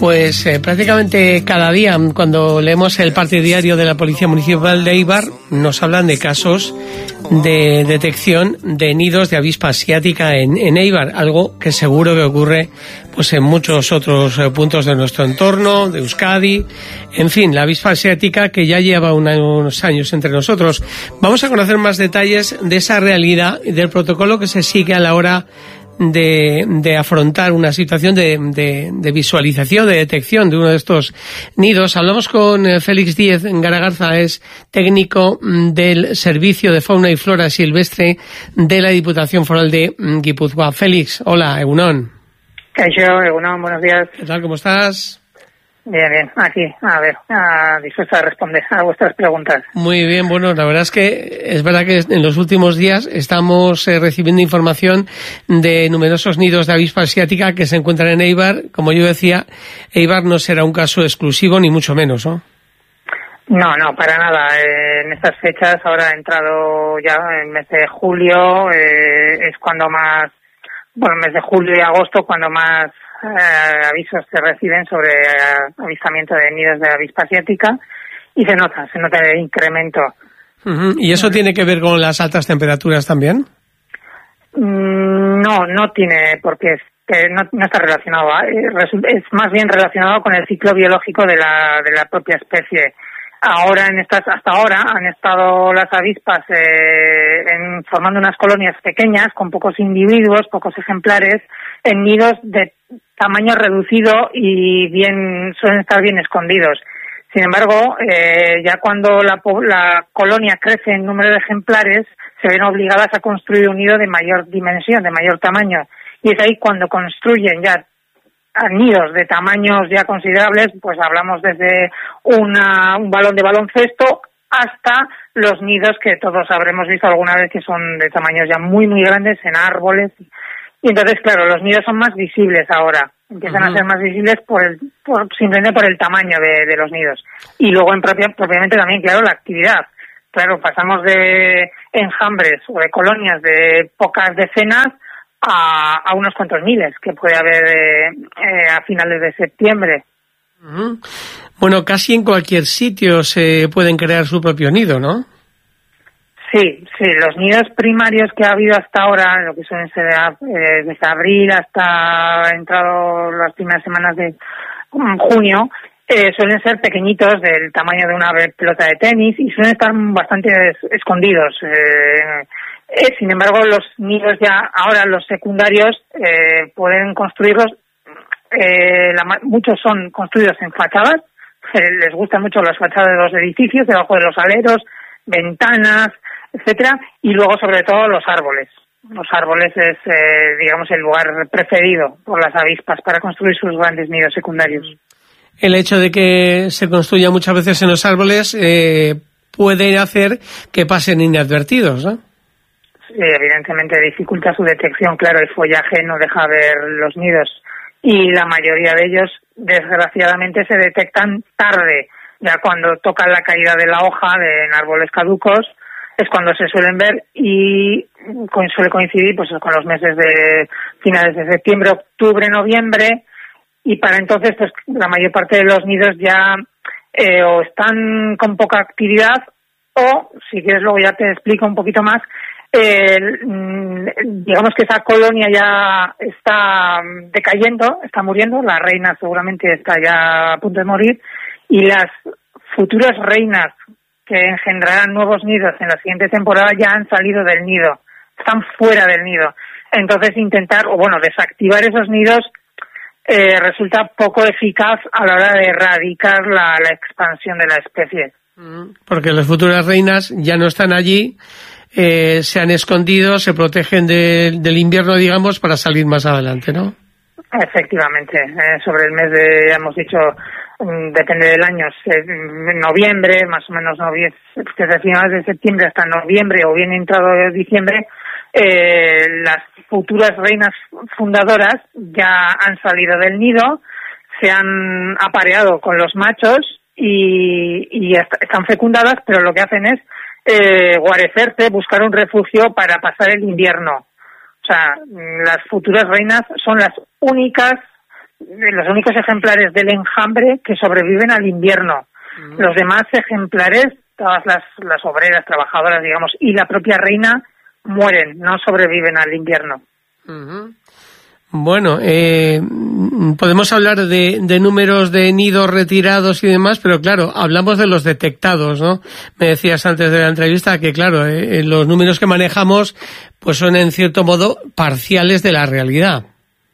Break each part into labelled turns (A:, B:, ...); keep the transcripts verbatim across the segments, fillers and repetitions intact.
A: Pues eh, prácticamente cada día, cuando leemos el parte diario de la Policía Municipal de Éibar, nos hablan de casos de detección de nidos de avispa asiática en, en Éibar, algo que seguro que ocurre pues en muchos otros eh, puntos de nuestro entorno, de Euskadi. En fin, la avispa asiática que ya lleva una, unos años entre nosotros. Vamos a conocer más detalles de esa realidad y del protocolo que se sigue a la hora de, de afrontar una situación de, de, de visualización, de detección de uno de estos nidos. Hablamos con eh, Félix Díez Garagarza, es técnico del Servicio de Fauna y Flora Silvestre de la Diputación Foral de Guipúzcoa. Félix, hola, Egunon.
B: Caixo, Egunon, buenos días.
A: ¿Qué tal, cómo estás?
B: Bien, bien, aquí, a ver, a, dispuesta a responder a vuestras preguntas.
A: Muy bien, bueno, la verdad es que es verdad que en los últimos días estamos eh, recibiendo información de numerosos nidos de avispa asiática que se encuentran en Éibar. Como yo decía, Éibar no será un caso exclusivo, ni mucho menos, ¿no?
B: No, no, para nada. Eh, en estas fechas, ahora ha entrado ya el mes de julio, eh, es cuando más, bueno, mes de julio y agosto, cuando más Eh, avisos se reciben sobre eh, avistamiento de nidos de avispa asiática y se nota, se nota el incremento.
A: Uh-huh. ¿Y eso uh-huh. tiene que ver con las altas temperaturas también?
B: Mm, no, no tiene porque es, que no, no está relacionado, es más bien relacionado con el ciclo biológico de la, de la propia especie. Ahora en estas, hasta ahora han estado las avispas eh, en, formando unas colonias pequeñas con pocos individuos, pocos ejemplares, en nidos de tamaño reducido y bien suelen estar bien escondidos. Sin embargo, eh, ya cuando la, la colonia crece en número de ejemplares, se ven obligadas a construir un nido de mayor dimensión, de mayor tamaño. Y es ahí cuando construyen ya nidos de tamaños ya considerables, pues hablamos desde una, un balón de baloncesto hasta los nidos que todos habremos visto alguna vez, que son de tamaños ya muy, muy grandes en árboles. Y entonces, claro, los nidos son más visibles ahora. Empiezan uh-huh. a ser más visibles por el, por, simplemente por el tamaño de, de los nidos. Y luego, en propia, propiamente también, claro, la actividad. Claro, pasamos de enjambres o de colonias de pocas decenas a, a unos cuantos miles que puede haber eh, eh, a finales de septiembre.
A: Uh-huh. Bueno, casi en cualquier sitio se pueden crear su propio nido, ¿no?
B: Sí, sí, los nidos primarios que ha habido hasta ahora, lo que suelen ser eh, desde abril hasta entrado las primeras semanas de um, junio, eh, suelen ser pequeñitos, del tamaño de una pelota de tenis, y suelen estar bastante es, escondidos. Eh, eh, sin embargo, los nidos ya, ahora los secundarios, eh, pueden construirlos, eh, la, muchos son construidos en fachadas, eh, les gustan mucho las fachadas de los edificios, debajo de los aleros, ventanas, etcétera, y luego sobre todo los árboles. Los árboles es, eh, digamos, el lugar preferido por las avispas para construir sus grandes nidos secundarios.
A: El hecho de que se construya muchas veces en los árboles eh, puede hacer que pasen inadvertidos, ¿no?
B: Sí, evidentemente dificulta su detección, claro, el follaje no deja ver los nidos y la mayoría de ellos, desgraciadamente, se detectan tarde, ya cuando toca la caída de la hoja de, en árboles caducos, es cuando se suelen ver y suele coincidir pues con los meses de finales de septiembre, octubre, noviembre, y para entonces pues la mayor parte de los nidos ya eh, o están con poca actividad o, si quieres luego ya te explico un poquito más, eh, digamos que esa colonia ya está decayendo, está muriendo, la reina seguramente está ya a punto de morir y las futuras reinas que engendrarán nuevos nidos en la siguiente temporada ya han salido del nido, están fuera del nido. Entonces intentar, o bueno, desactivar esos nidos eh, resulta poco eficaz a la hora de erradicar la, la expansión de la especie.
A: Porque las futuras reinas ya no están allí, eh, se han escondido, se protegen de, del invierno, digamos, para salir más adelante, ¿no?
B: Efectivamente, eh, sobre el mes de, ya hemos dicho, depende del año, en noviembre, más o menos noviembre, desde finales de septiembre hasta noviembre o bien entrado diciembre, eh, las futuras reinas fundadoras ya han salido del nido, se han apareado con los machos y, y están fecundadas, pero lo que hacen es eh, guarecerse, buscar un refugio para pasar el invierno. O sea, las futuras reinas son las únicas los únicos ejemplares del enjambre que sobreviven al invierno. Uh-huh. Los demás ejemplares, todas las, las obreras, trabajadoras, digamos, y la propia reina mueren, no sobreviven al invierno.
A: Uh-huh. Bueno, eh, podemos hablar de, de números de nidos retirados y demás, pero claro, hablamos de los detectados, ¿no? Me decías antes de la entrevista que, claro, eh, los números que manejamos pues son en cierto modo parciales de la realidad.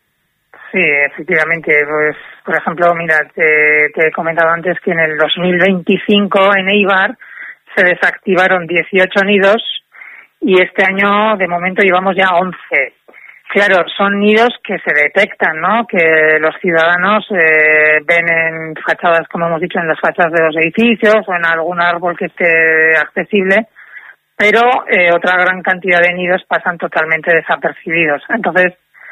B: Sí, efectivamente. Pues, por ejemplo, mira, te, te he comentado antes que en el dos mil veinticinco en Eibar se desactivaron dieciocho nidos y este año de momento llevamos ya once. Claro, son nidos que se detectan, ¿no? Que los ciudadanos eh, ven en fachadas, como hemos dicho, en las fachadas de los edificios o en algún árbol que esté accesible, pero eh, otra gran cantidad de nidos pasan totalmente desapercibidos. Entonces,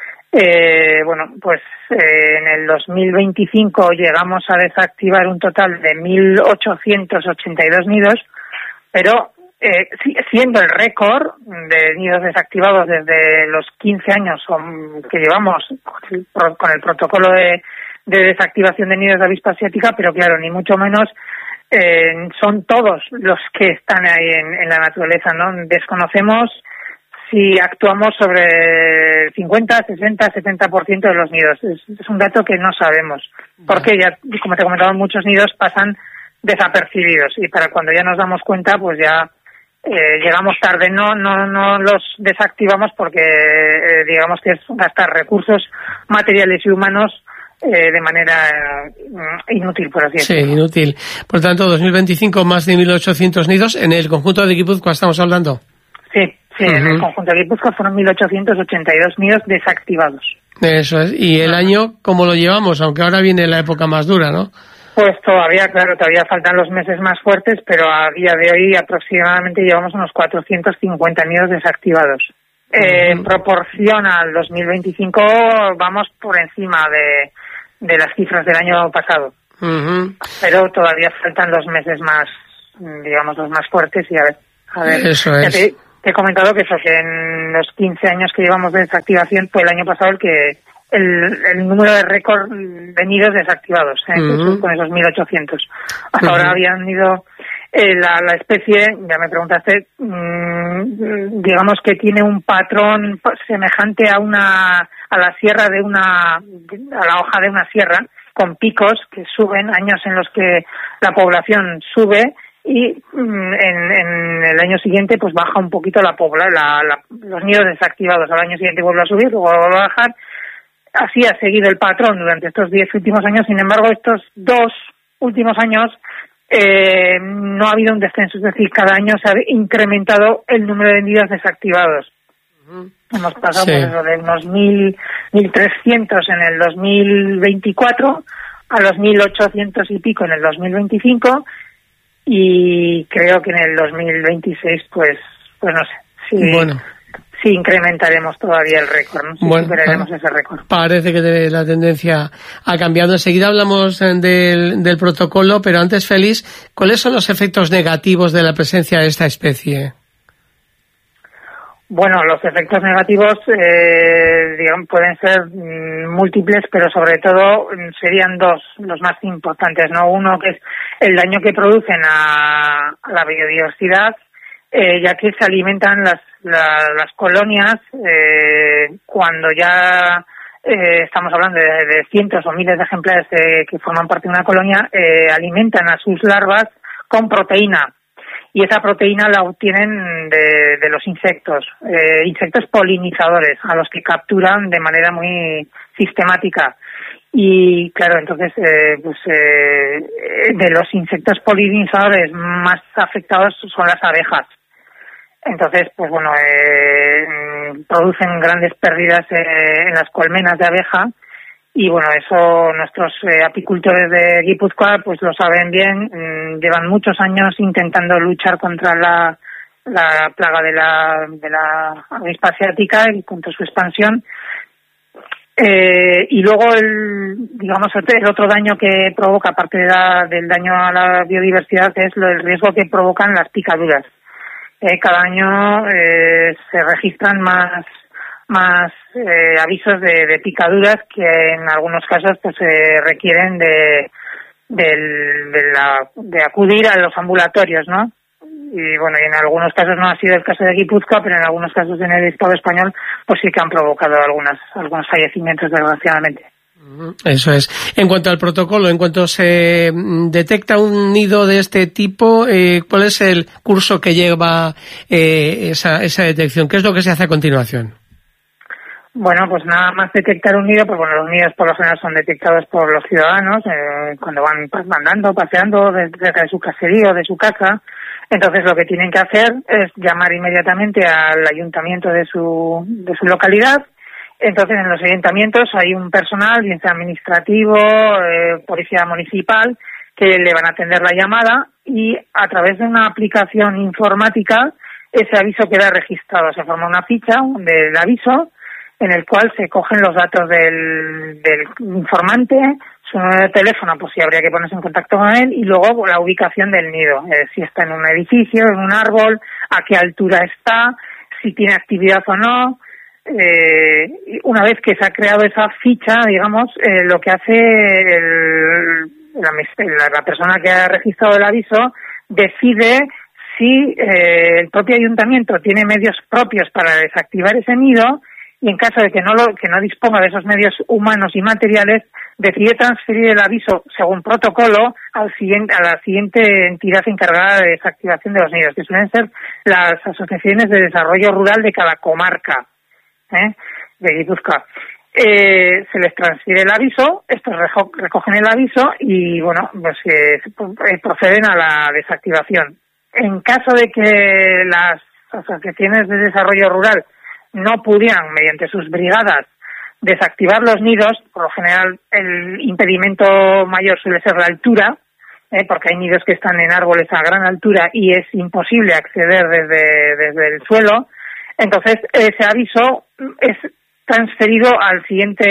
B: eh, bueno, pues eh, en el dos mil veinticinco llegamos a desactivar un total de mil ochocientos ochenta y dos nidos, pero Eh, siendo el récord de nidos desactivados desde los quince años que llevamos con el protocolo de, de desactivación de nidos de avispa asiática, pero claro, ni mucho menos eh, son todos los que están ahí en, en la naturaleza, ¿no? Desconocemos si actuamos sobre el cincuenta, sesenta, setenta por ciento de los nidos. Es, es un dato que no sabemos, porque ya, como te comentaba, muchos nidos pasan desapercibidos y para cuando ya nos damos cuenta, pues ya Eh, llegamos tarde, no no no los desactivamos porque eh, digamos que es gastar recursos materiales y humanos eh, de manera eh, inútil, por así decirlo.
A: Sí, inútil. Por tanto, dos mil veinticinco más de mil ochocientos nidos en el conjunto de Guipúzcoa estamos hablando.
B: Sí, sí, uh-huh. En el conjunto de Guipúzcoa fueron mil ochocientos ochenta y dos nidos desactivados.
A: Eso es. Y el uh-huh. año, ¿cómo lo llevamos? Aunque ahora viene la época más dura, ¿no?
B: Pues todavía, claro, todavía faltan los meses más fuertes, pero a día de hoy aproximadamente llevamos unos cuatrocientos cincuenta nidos desactivados. Uh-huh. Eh, en proporción al dos mil veinticinco vamos por encima de, de las cifras del año pasado. Uh-huh. Pero todavía faltan los meses más, digamos, los más fuertes y a ver, a ver.
A: Eso es.
B: Te, te he comentado que, eso, que en los quince años que llevamos de desactivación fue el año pasado el que El, el número de récord de nidos desactivados, ¿eh? Uh-huh. Con esos mil ochocientos. Hasta uh-huh. ahora habían ido eh, la, la especie, ya me preguntaste, mmm, digamos que tiene un patrón semejante a una a la sierra de una a la hoja de una sierra, con picos que suben, años en los que la población sube y mmm, en, en el año siguiente pues baja un poquito la población, la, la, los nidos desactivados. Al año siguiente vuelve a subir, luego vuelve a bajar. Así ha seguido el patrón durante estos diez últimos años. Sin embargo, estos dos últimos años eh, no ha habido un descenso, es decir, cada año se ha incrementado el número de nidos desactivados. Uh-huh. Hemos pasado sí. pues, de unos mil, mil trescientos en el dos mil veinticuatro a los mil ochocientos y pico en el dos mil veinticinco y creo que en el dos mil veintiséis, pues, pues no sé. Sí,
A: bueno.
B: Sí, incrementaremos todavía el récord, ¿no? Sí, bueno, superaremos ese récord.
A: Parece que la tendencia ha cambiado. Enseguida hablamos del, del protocolo, pero antes, Félix, ¿cuáles son los efectos negativos de la presencia de esta especie?
B: Bueno, los efectos negativos eh, digamos, pueden ser mm, múltiples, pero sobre todo serían dos los más importantes, ¿no? Uno que es el daño que producen a, a la biodiversidad, eh, ya que se alimentan las la, las colonias eh, cuando ya eh, estamos hablando de, de cientos o miles de ejemplares eh, que forman parte de una colonia, eh, alimentan a sus larvas con proteína. Y esa proteína la obtienen de, de los insectos, eh, insectos polinizadores, a los que capturan de manera muy sistemática. Y claro, entonces, eh, pues eh, de los insectos polinizadores más afectados son las abejas. Entonces, pues bueno, eh, producen grandes pérdidas eh, en las colmenas de abeja. Y bueno, eso nuestros eh, apicultores de Guipúzcoa pues lo saben bien, mmm, llevan muchos años intentando luchar contra la, la plaga de la, de la avispa asiática y contra su expansión. Eh, y luego el, digamos, el otro daño que provoca, aparte de la, del daño a la biodiversidad, es lo, el riesgo que provocan las picaduras. Eh, cada año eh, se registran más más eh, avisos de, de picaduras que en algunos casos pues eh, requieren de, de, de, la, de acudir a los ambulatorios, ¿no? Y bueno, y en algunos casos no ha sido el caso de Guipúzcoa, pero en algunos casos en el Estado español pues sí que han provocado algunas, algunos fallecimientos, desgraciadamente.
A: Eso es. En cuanto al protocolo, en cuanto se detecta un nido de este tipo, eh, ¿cuál es el curso que lleva eh, esa, esa detección? ¿Qué es lo que se hace a continuación?
B: Bueno, pues nada más detectar un nido, pues bueno, los nidos por lo general son detectados por los ciudadanos eh, cuando van andando, paseando cerca de su caserío, de su casa. Entonces lo que tienen que hacer es llamar inmediatamente al ayuntamiento de su, de su localidad. Entonces en los ayuntamientos hay un personal, bien sea administrativo, eh, policía municipal, que le van a atender la llamada y a través de una aplicación informática ese aviso queda registrado. Se forma una ficha del aviso en el cual se cogen los datos del, del informante, su número de teléfono, pues si habría que ponerse en contacto con él, y luego la ubicación del nido, eh, si está en un edificio, en un árbol, a qué altura está, si tiene actividad o no. Eh, una vez que se ha creado esa ficha, digamos, eh, lo que hace el, la, la persona que ha registrado el aviso decide si eh, el propio ayuntamiento tiene medios propios para desactivar ese nido, y en caso de que no lo, que no disponga de esos medios humanos y materiales, decide transferir el aviso según protocolo al siguiente, a la siguiente entidad encargada de desactivación de los nidos, que suelen ser las asociaciones de desarrollo rural de cada comarca, ¿eh? de Guipúzcoa. Eh, se les transfiere el aviso, estos rejo- recogen el aviso y bueno, pues eh, proceden a la desactivación. En caso de que las asociaciones de desarrollo rural no pudieran, mediante sus brigadas, desactivar los nidos, por lo general el impedimento mayor suele ser la altura, eh, porque hay nidos que están en árboles a gran altura y es imposible acceder desde, desde el suelo. Entonces ese aviso es transferido al siguiente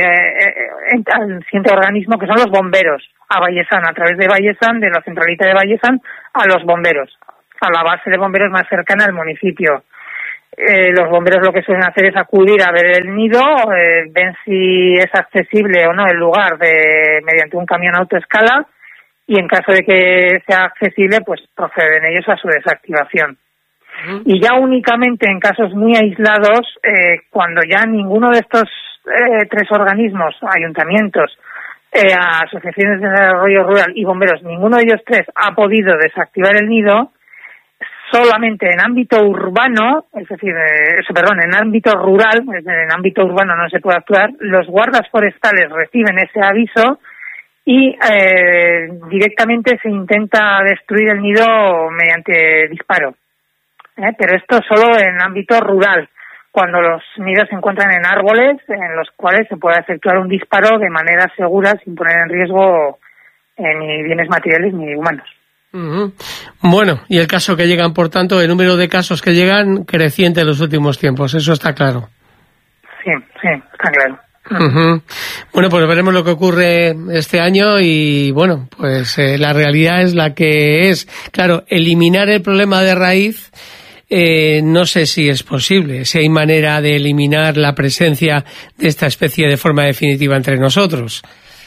B: eh, al siguiente organismo, que son los bomberos, a Vallesan, a través de Vallesan, de la centralita de Vallesan, a los bomberos, a la base de bomberos más cercana al municipio. Eh, los bomberos lo que suelen hacer es acudir a ver el nido, eh, ven si es accesible o no el lugar de mediante un camión a autoescala, y en caso de que sea accesible, pues proceden ellos a su desactivación. Uh-huh. Y ya únicamente en casos muy aislados, eh, cuando ya ninguno de estos eh, tres organismos, ayuntamientos, eh, asociaciones de desarrollo rural y bomberos, ninguno de ellos tres ha podido desactivar el nido, solamente en ámbito urbano, es decir, eh, perdón, en ámbito rural, es decir, en ámbito urbano no se puede actuar, los guardas forestales reciben ese aviso y eh, directamente se intenta destruir el nido mediante disparo. ¿Eh? Pero esto solo en ámbito rural, cuando los nidos se encuentran en árboles en los cuales se puede efectuar un disparo de manera segura sin poner en riesgo eh, ni bienes materiales ni humanos.
A: Uh-huh. Bueno, y el caso que llegan, por tanto, el número de casos que llegan creciente en los últimos tiempos, eso está claro.
B: Sí, sí, está claro.
A: Uh-huh. Bueno, pues veremos lo que ocurre este año y, bueno, pues eh, la realidad es la que es. Claro, eliminar el problema de raíz, eh, no sé si es posible, si hay manera de eliminar la presencia de esta especie de forma definitiva entre nosotros.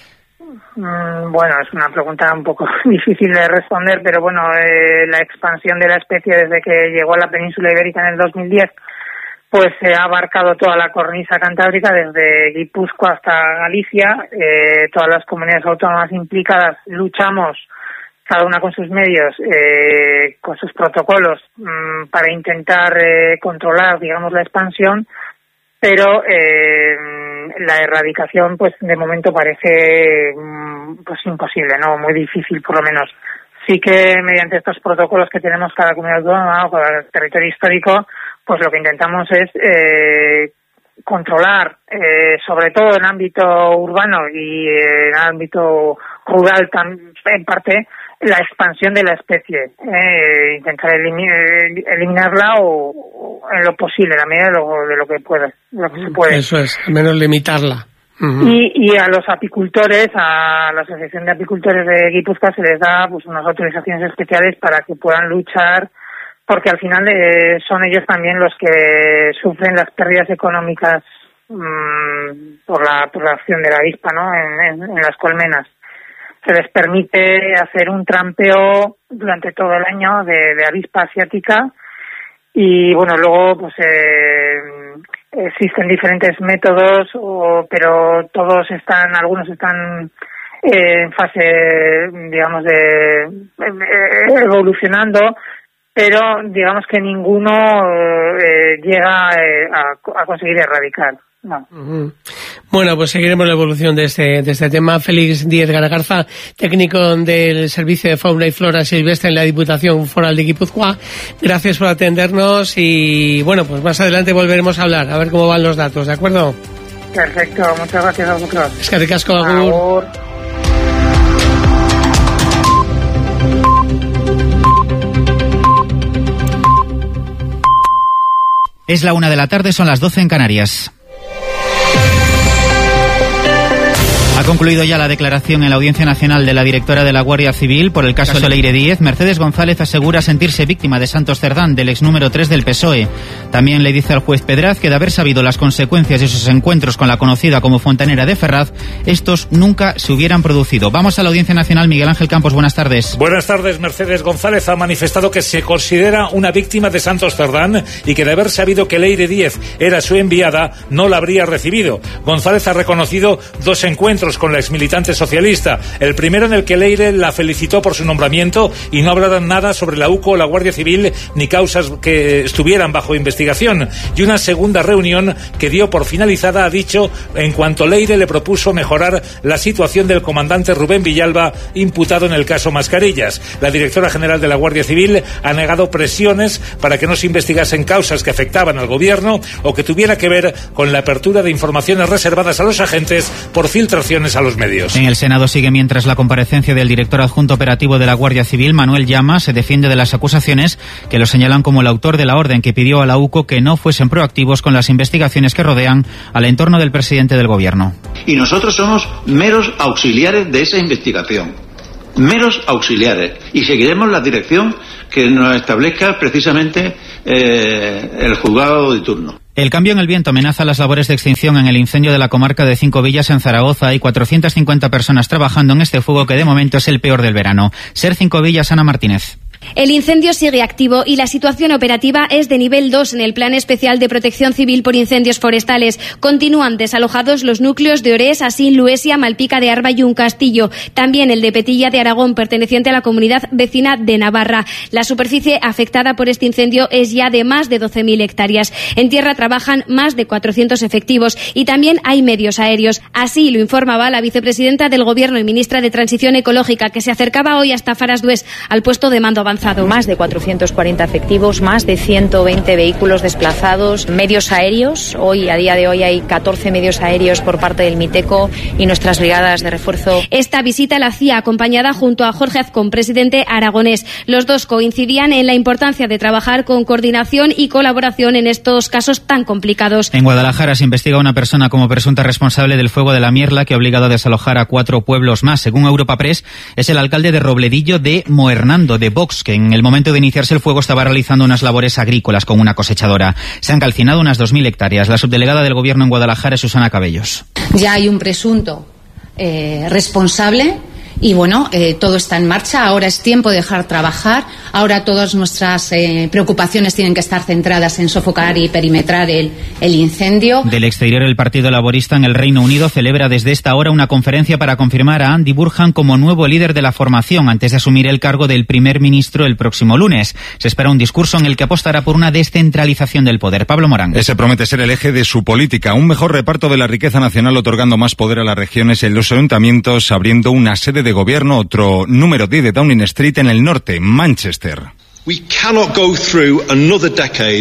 B: Bueno, es una pregunta un poco difícil de responder, pero bueno, eh, la expansión de la especie desde que llegó a la península ibérica en el dos mil diez, pues se ha abarcado toda la cornisa cantábrica, desde Guipúzcoa hasta Galicia. Eh, todas las comunidades autónomas implicadas luchamos, cada una con sus medios, eh, con sus protocolos, mmm, para intentar eh, controlar, digamos, la expansión, pero eh, la erradicación, pues de momento parece pues imposible, no, muy difícil por lo menos. Sí que mediante estos protocolos que tenemos cada comunidad autónoma o cada territorio histórico, pues lo que intentamos es eh, controlar, eh, sobre todo en ámbito urbano y en ámbito rural también, en parte, la expansión de la especie, eh, intentar elimi- eliminarla o, o en lo posible, en la medida de lo, de lo que pueda, lo que se puede.
A: Eso es, al menos limitarla. Uh-huh.
B: Y, y a los apicultores, a la Asociación de Apicultores de Guipúzcoa se les da pues unas autorizaciones especiales para que puedan luchar porque al final eh, son ellos también los que sufren las pérdidas económicas mmm, por la por la acción de la avispa, ¿no? En, en, en las colmenas. Se les permite hacer un trampeo durante todo el año de, de avispa asiática y bueno, luego pues eh, existen diferentes métodos, o, pero todos están, algunos están eh, en fase, digamos, de eh, evolucionando, pero digamos que ninguno eh, llega eh, a, a conseguir erradicar. No.
A: Uh-huh. Bueno, pues seguiremos la evolución de este de este tema. Félix Díez Garagarza, técnico del Servicio de Fauna y Flora Silvestre en la Diputación Foral de Guipúzcoa. Gracias por atendernos y, bueno, pues más adelante volveremos a hablar, a ver cómo van los datos, ¿de acuerdo?
B: Perfecto, muchas gracias a vosotros.
A: Es que ricasco, agur.
C: Es la una de la tarde, son las doce en Canarias. Ha concluido ya la declaración en la Audiencia Nacional de la directora de la Guardia Civil por el caso de Leire Díez. Mercedes González asegura sentirse víctima de Santos Cerdán, del ex número tres del P S O E. También le dice al juez Pedraz que de haber sabido las consecuencias de sus encuentros con la conocida como Fontanera de Ferraz, estos nunca se hubieran producido. Vamos a la Audiencia Nacional. Miguel Ángel Campos, buenas tardes.
D: Buenas tardes. Mercedes González ha manifestado que se considera una víctima de Santos Cerdán y que de haber sabido que Leire Díez era su enviada, no la habría recibido. González ha reconocido dos encuentros con la exmilitante socialista. El primero en el que Leire la felicitó por su nombramiento y no hablaron nada sobre la U C O o la Guardia Civil ni causas que estuvieran bajo investigación. Y una segunda reunión que dio por finalizada, ha dicho, en cuanto Leire le propuso mejorar la situación del comandante Rubén Villalba, imputado en el caso Mascarillas. La directora general de la Guardia Civil ha negado presiones para que no se investigasen causas que afectaban al gobierno o que tuviera que ver con la apertura de informaciones reservadas a los agentes por filtraciones a los medios.
C: En el Senado sigue mientras la comparecencia del director adjunto operativo de la Guardia Civil, Manuel Llama, se defiende de las acusaciones que lo señalan como el autor de la orden que pidió a la U C O que no fuesen proactivos con las investigaciones que rodean al entorno del presidente del gobierno.
E: Y nosotros somos meros auxiliares de esa investigación. Meros auxiliares. Y seguiremos la dirección que nos establezca precisamente eh, el juzgado de turno.
C: El cambio en el viento amenaza las labores de extinción en el incendio de la comarca de Cinco Villas en Zaragoza. Hay cuatrocientas cincuenta personas trabajando en este fuego que de momento es el peor del verano. Ser Cinco Villas, Ana Martínez.
F: El incendio sigue activo y la situación operativa es de nivel dos en el Plan Especial de Protección Civil por Incendios Forestales. Continúan desalojados los núcleos de Orés, Asín, Luesia, Malpica de Arba y Un Castillo. También el de Petilla de Aragón, perteneciente a la comunidad vecina de Navarra. La superficie afectada por este incendio es ya de más de doce mil hectáreas. En tierra trabajan más de cuatrocientos efectivos y también hay medios aéreos. Así lo informaba la vicepresidenta del Gobierno y ministra de Transición Ecológica, que se acercaba hoy hasta Farasdués, al puesto de mando avanzado.
G: Más de cuatrocientos cuarenta efectivos, más de ciento veinte vehículos desplazados, medios aéreos. Hoy, a día de hoy, hay catorce medios aéreos por parte del MITECO y nuestras brigadas de refuerzo.
F: Esta visita la hacía acompañada junto a Jorge Azcón, presidente aragonés. Los dos coincidían en la importancia de trabajar con coordinación y colaboración en estos casos tan complicados.
C: En Guadalajara se investiga a una persona como presunta responsable del fuego de la Mierla que ha obligado a desalojar a cuatro pueblos más. Según Europa Press, es el alcalde de Robledillo de Moernando, de Vox, que en el momento de iniciarse el fuego estaba realizando unas labores agrícolas con una cosechadora. Se han calcinado unas dos mil hectáreas. La subdelegada del Gobierno en Guadalajara es Susana Cabellos.
H: Ya hay un presunto eh, responsable. Y bueno, eh, todo está en marcha, ahora es tiempo de dejar trabajar, ahora todas nuestras eh, preocupaciones tienen que estar centradas en sofocar y perimetrar el, el incendio.
C: Del exterior, el Partido Laborista en el Reino Unido celebra desde esta hora una conferencia para confirmar a Andy Burnham como nuevo líder de la formación antes de asumir el cargo del primer ministro el próximo lunes. Se espera un discurso en el que apostará por una descentralización del poder. Pablo Morán.
I: Ese promete ser el eje de su política, un mejor reparto de la riqueza nacional otorgando más poder a las regiones y en los ayuntamientos, abriendo una sede de gobierno, otro número diez de Downing Street en el norte, Manchester.
J: We cannot go through another decade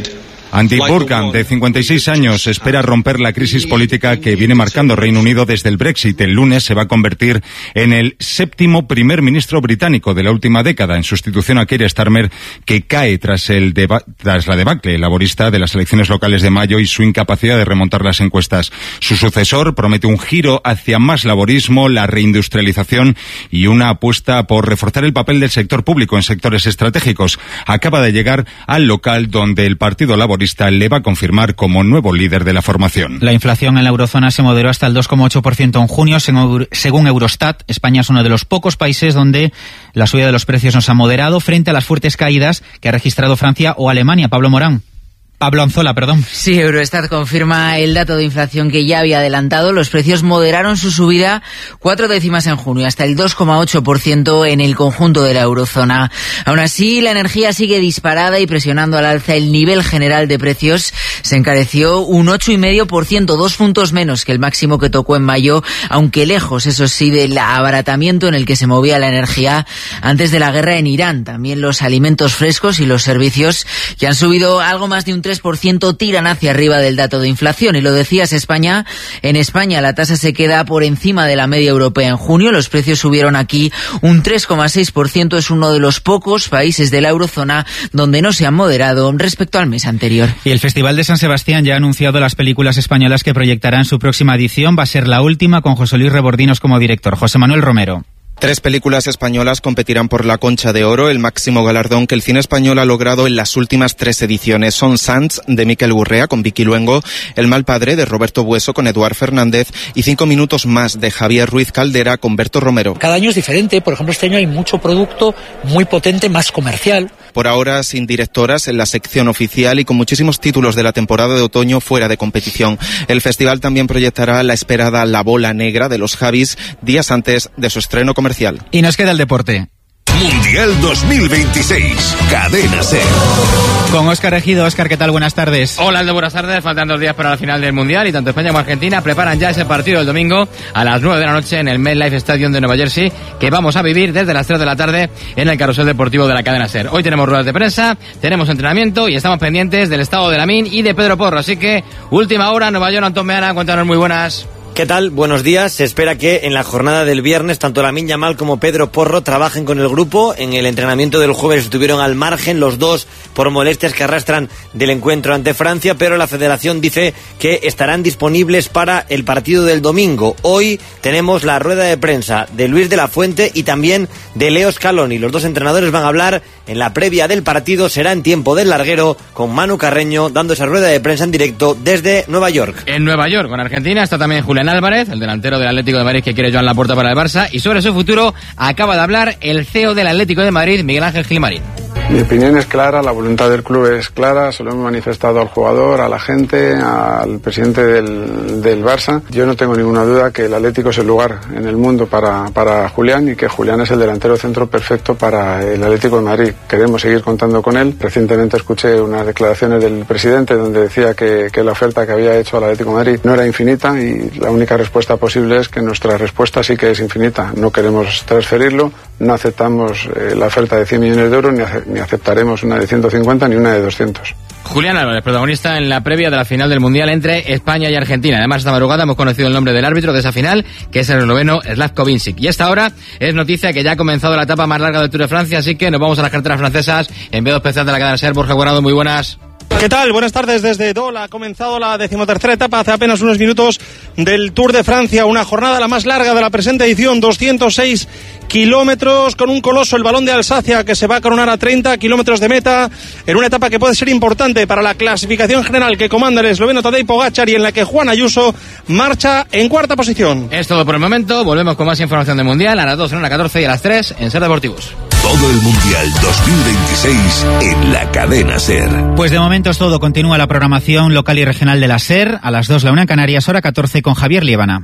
I: Andy Burgan, de cincuenta y seis años, espera romper la crisis política que viene marcando Reino Unido desde el Brexit. El lunes se va a convertir en el séptimo primer ministro británico de la última década, en sustitución a Keir Starmer, que cae tras, el deba- tras la debacle laborista de las elecciones locales de mayo y su incapacidad de remontar las encuestas. Su sucesor promete un giro hacia más laborismo, la reindustrialización y una apuesta por reforzar el papel del sector público en sectores estratégicos. Acaba de llegar al local donde el Partido Laborista le va a confirmar como nuevo líder de la formación.
C: La inflación en la eurozona se moderó hasta el dos coma ocho por ciento en junio, según Eurostat. España es uno de los pocos países donde la subida de los precios nos ha moderado frente a las fuertes caídas que ha registrado Francia o Alemania. Pablo Morán. Pablo Anzola, perdón.
J: Sí, Eurostat confirma el dato de inflación que ya había adelantado. Los precios moderaron su subida cuatro décimas en junio, hasta el dos coma ocho por ciento en el conjunto de la eurozona. Aún así, la energía sigue disparada y presionando al alza el nivel general de precios. Se encareció un ocho coma cinco por ciento, dos puntos menos que el máximo que tocó en mayo, aunque lejos, eso sí, del abaratamiento en el que se movía la energía antes de la guerra en Irán. También los alimentos frescos y los servicios, que han subido algo más de un tres por ciento, tiran hacia arriba del dato de inflación. Y lo decías, España. En España la tasa se queda por encima de la media europea en junio. Los precios subieron aquí un tres coma seis por ciento. Es uno de los pocos países de la eurozona donde no se han moderado respecto al mes anterior.
C: Y el Festival de San Sebastián ya ha anunciado las películas españolas que proyectará en su próxima edición. Va a ser la última, con José Luis Rebordinos como director. José Manuel Romero.
K: Tres películas españolas competirán por la Concha de Oro, el máximo galardón que el cine español ha logrado en las últimas tres ediciones. Son Sants, de Miquel Gurrea, con Vicky Luengo, El mal padre, de Roberto Bueso, con Eduard Fernández, y Cinco minutos más, de Javier Ruiz Caldera, con Berto Romero.
L: Cada año es diferente. Por ejemplo, este año hay mucho producto muy potente, más comercial.
K: Por ahora, sin directoras en la sección oficial y con muchísimos títulos de la temporada de otoño fuera de competición. El festival también proyectará la esperada La Bola Negra, de los Javis, días antes de su estreno comercial.
C: Y nos queda el deporte.
M: Mundial dos mil veintiséis, Cadena SER.
C: Con Óscar Ejido. Óscar, ¿qué tal? Buenas tardes.
N: Hola, Aldo, buenas tardes. Faltan dos días para la final del Mundial y tanto España como Argentina preparan ya ese partido del domingo a las nueve de la noche en el MetLife Stadium de Nueva Jersey, que vamos a vivir desde las tres de la tarde en el carrusel deportivo de la cadena SER. Hoy tenemos ruedas de prensa, tenemos entrenamiento y estamos pendientes del estado de Lamine y de Pedro Porro. Así que, última hora, Nueva York, Antón Meana, cuéntanos, muy buenas.
O: ¿Qué tal? Buenos días. Se espera que en la jornada del viernes tanto Lamine Yamal como Pedro Porro trabajen con el grupo. En el entrenamiento del jueves estuvieron al margen los dos por molestias que arrastran del encuentro ante Francia, pero la federación dice que estarán disponibles para el partido del domingo. Hoy tenemos la rueda de prensa de Luis de la Fuente y también de Leo Scaloni. Los dos entrenadores van a hablar en la previa del partido. Será en tiempo del larguero, con Manu Carreño dando esa rueda de prensa en directo desde Nueva York.
N: En Nueva York, con Argentina, está también Julián Álvarez, el delantero del Atlético de Madrid, que quiere Joan Laporta para el Barça, y sobre su futuro acaba de hablar el C E O del Atlético de Madrid, Miguel Ángel Gilmarín.
P: Mi opinión es clara, la voluntad del club es clara, se lo hemos manifestado al jugador, a la gente, al presidente del, del Barça. Yo no tengo ninguna duda que el Atlético es el lugar en el mundo para, para Julián y que Julián es el delantero centro perfecto para el Atlético de Madrid. Queremos seguir contando con él. Recientemente escuché unas declaraciones del presidente donde decía que, que la oferta que había hecho al Atlético de Madrid no era infinita y la única respuesta posible es que nuestra respuesta sí que es infinita. No queremos transferirlo, no aceptamos eh, la oferta de cien millones de euros ni, ni aceptaremos una de ciento cincuenta ni una de doscientos.
N: Julián Álvarez, protagonista en la previa de la final del Mundial entre España y Argentina. Además, esta madrugada hemos conocido el nombre del árbitro de esa final, que es el esloveno Slavko Vincic. Y esta hora es noticia que ya ha comenzado la etapa más larga del Tour de Francia, así que nos vamos a las carreteras francesas. Envío especial de la cadena SER, Borja Guardado, muy buenas.
Q: ¿Qué tal? Buenas tardes desde Dole. Ha comenzado la decimotercera etapa hace apenas unos minutos del Tour de Francia. Una jornada la más larga de la presente edición, doscientos seis kilómetros, con un coloso, el Balón de Alsacia, que se va a coronar a treinta kilómetros de meta, en una etapa que puede ser importante para la clasificación general que comanda el esloveno Tadej Pogačar y en la que Juan Ayuso marcha en cuarta posición.
N: Es todo por el momento. Volvemos con más información del Mundial a las dos, en la catorce y a las tres en SER Deportivos.
M: Todo el Mundial dos mil veintiséis en la cadena SER.
C: Pues de momento es todo. Continúa la programación local y regional de la SER. A las dos, la una en Canarias, hora catorce, con Javier Liébana.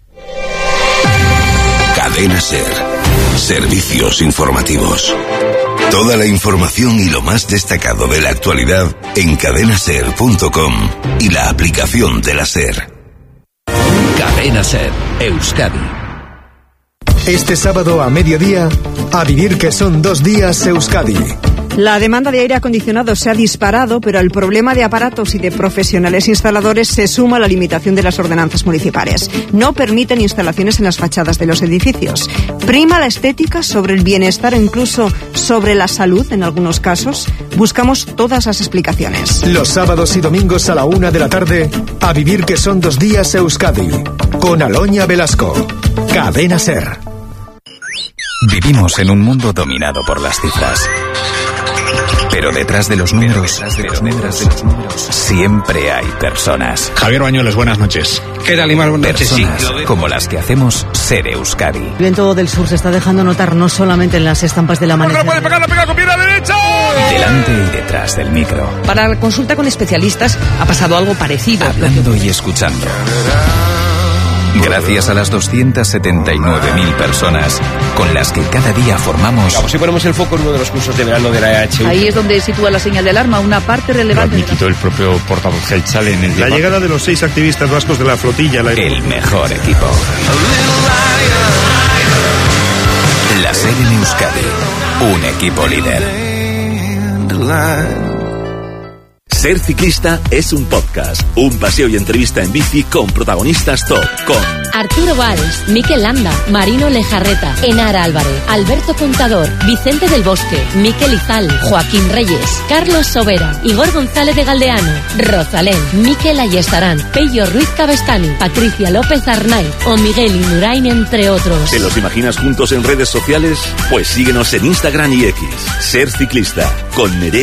M: Cadena SER. Servicios informativos. Toda la información y lo más destacado de la actualidad en cadena ser punto com y la aplicación de la SER.
R: Cadena SER, Euskadi.
S: Este sábado a mediodía, a vivir que son dos días Euskadi. La demanda de aire acondicionado se ha disparado, pero al problema de aparatos y de profesionales instaladores se suma la limitación de las ordenanzas municipales. No permiten instalaciones en las fachadas de los edificios. Prima la estética sobre el bienestar e incluso sobre la salud en algunos casos. Buscamos todas las explicaciones.
T: Los sábados y domingos a la una de la tarde, a vivir que son dos días Euskadi, con Aloña Velasco. Cadena SER.
U: Vivimos en un mundo dominado por las cifras. Pero detrás de los números, detrás de los números, de los números, siempre hay personas.
V: Javier Bañuelos, buenas noches.
U: ¿Qué tal, Imar? Buenas noches. Personas sí, como las que hacemos Ser Euskadi.
W: El viento del sur se está dejando notar no solamente en las estampas del amanecer.
V: ¡No puede pegar, la pega con pierna derecha!
U: Delante y detrás del micro.
W: Para la consulta con especialistas ha pasado algo parecido.
U: Hablando y escuchando. Gracias a las doscientas setenta y nueve mil personas con las que cada día formamos...
V: Vamos, si ponemos el foco en uno de los cursos de verano de la E H U.
W: Ahí es donde sitúa la señal de alarma, una parte relevante...
V: Lo admitió el propio portavoz Gelchal en el
Q: La
V: debate.
Q: llegada de los seis activistas vascos de la flotilla... La...
U: El mejor equipo. La SER en Euskadi. Un equipo líder.
X: Ser Ciclista es un podcast, un paseo y entrevista en bici con protagonistas top, con
Y: Arturo Valls, Mikel Landa, Marino Lejarreta, Enara Álvarez, Alberto Contador, Vicente del Bosque, Mikel Izal, Joaquín Reyes, Carlos Sobera, Igor González de Galdeano, Rosalén, Mikel Ayestarán, Pello Ruiz Cabestani, Patricia López Arnaiz o Miguel Indurain, entre otros.
X: ¿Te los imaginas juntos en redes sociales? Pues síguenos en Instagram y X. Ser Ciclista, con Nerea